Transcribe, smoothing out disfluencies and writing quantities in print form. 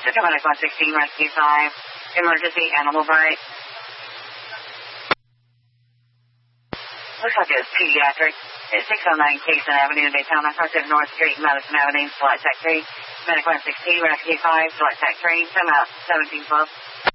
Medic 116, Rescue 5. Emergency animal bite. Looks like it was pediatric. It's 609 Cason Avenue, Daytona, Front North Street, Madison Avenue, Select Tech 3. Medic 116, Rescue 5, Select Tech 3. Come out, 1712.